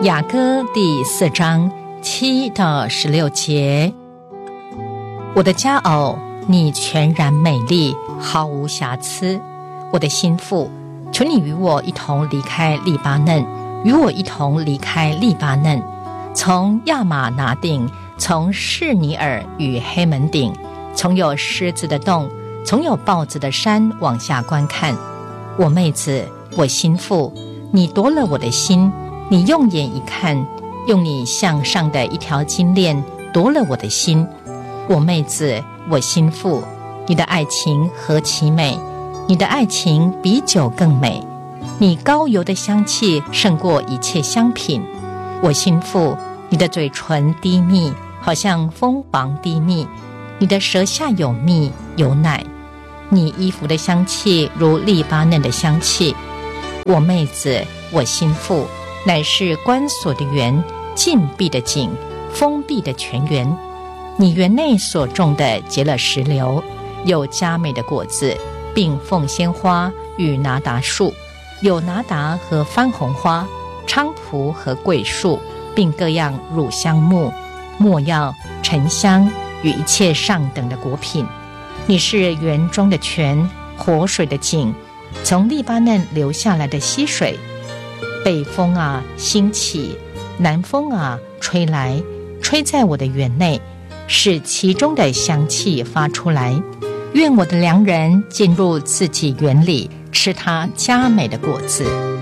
雅歌第4章7到16节。我的佳偶，你全然美丽，毫无瑕疵。我的心腹，求你与我一同离开利巴嫩，与我一同离开利巴嫩，从亚玛拿顶，从士尼尔与黑门顶，从有狮子的洞，从有豹子的山往下观看。我妹子，我心腹，你夺了我的心，你用眼一看，用你向上的一条金链夺了我的心。我妹子，我心腹，你的爱情何其美，你的爱情比酒更美，你膏油的香气胜过一切香品。我心腹，你的嘴唇滴蜜，好像蜂房滴蜜，你的舌下有蜜有奶，你衣服的香气如利巴嫩的香气。我妹子，我心腹，乃是关锁的园，禁闭的井，封闭的泉源。你园内所种的结了石榴，有佳美的果子，并凤仙花与拿达树，有拿达和番红花，菖蒲和桂树，并各样乳香木、没药、沉香与一切上等的果品。你是园中的泉，活水的井，从利巴嫩流下来的溪水。北风啊兴起，南风啊吹来，吹在我的园内，使其中的香气发出来。愿我的良人进入自己园里，吃他佳美的果子。